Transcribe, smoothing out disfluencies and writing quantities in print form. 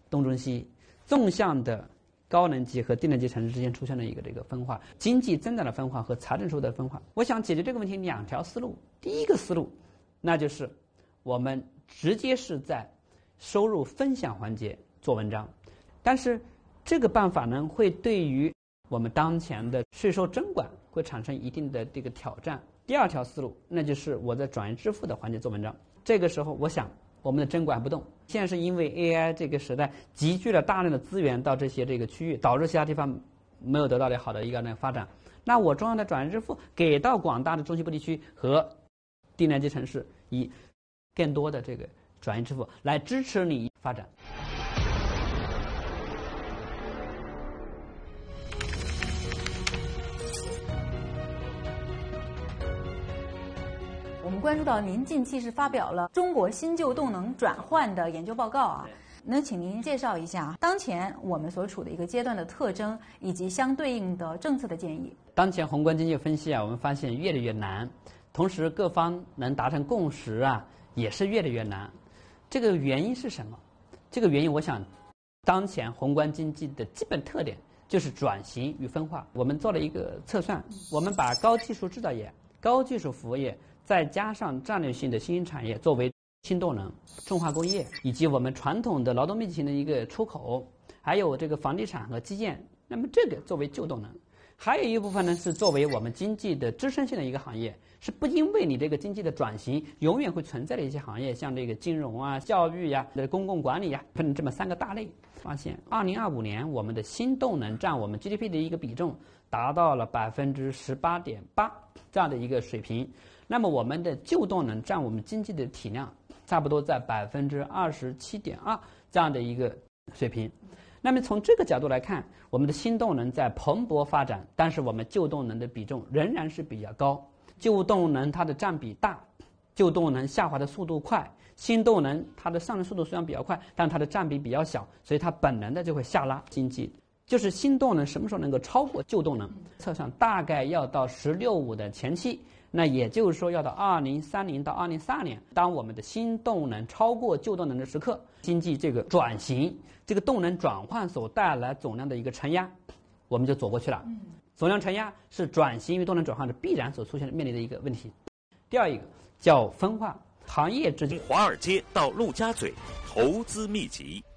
东中西纵向的高能级和低能级城市之间出现了一个这个分化，经济增长的分化和财政收入的分化。我想解决这个问题两条思路。第一个思路，那就是我们直接是在收入分享环节做文章，但是这个办法呢，会对于我们当前的税收征管会产生一定的这个挑战。第二条思路，那就是我在转移支付的环节做文章。这个时候，我想我们的征管不动。现在是因为 AI 这个时代集聚了大量的资源到这些这个区域，导致其他地方没有得到好的一个发展。那我中央的转移支付给到广大的中西部地区和低能级城市，以更多的这个转移支付来支持你发展。 我们关注到您近期是发表了中国新旧动能转换的研究报告啊，能请您介绍一下当前我们所处的一个阶段的特征以及相对应的政策的建议。 当前宏观经济分析啊，我们发现越来越难，同时各方能达成共识啊，也是越来越难。这个原因是什么？这个原因我想，当前宏观经济的基本特点就是转型与分化。我们做了一个测算，我们把高技术制造业、高技术服务业再加上战略性的新兴产业作为新动能、重化工业，以及我们传统的劳动密集型的一个出口，还有这个房地产和基建，那么这个作为旧动能。还有一部分呢是作为我们经济的支撑性的一个行业，是不因为你这个经济的转型永远会存在的一些行业，像这个金融啊、教育呀、公共管理呀，分成这么3个大类。发现2025年我们的新动能占我们 GDP 的一个比重达到了18.8%这样的一个水平。那么我们的旧动能占我们经济的体量差不多在27.2%这样的一个水平。那么从这个角度来看，我们的新动能在蓬勃发展，但是我们旧动能的比重仍然是比较高。旧动能它的占比大，旧动能下滑的速度快，新动能它的上升速度虽然比较快，但它的占比比较小，所以它本能的就会下拉经济。就是新动能什么时候能够超过旧动能？测算大概要到“16+5”的前期，那也就是说要到2030到2032年，当我们的新动能超过旧动能的时刻，经济这个转型、这个动能转换所带来总量的一个承压，我们就走过去了。总量承压是转型与动能转换的必然所出现的面临的一个问题。第二一个叫分化，行业之间。 华尔街到陆家嘴，投资秘籍。